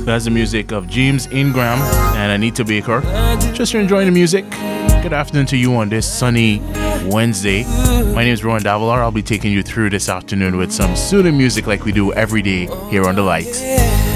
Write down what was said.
That's the music of James Ingram and Anita Baker. Just enjoying the music. Good afternoon to you on this sunny Wednesday. My name is Rowan Davalar. I'll be taking you through this afternoon with some soothing music like we do every day here on The Light.